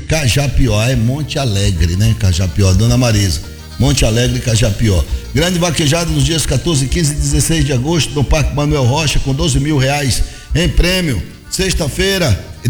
Cajapió, é Monte Alegre, né? Cajapió, Dona Marisa, Monte Alegre, Cajapió. Grande vaquejada nos dias 14, 15 e 16 de agosto no Parque Manuel Rocha com R$12 mil em prêmio. Sexta-feira,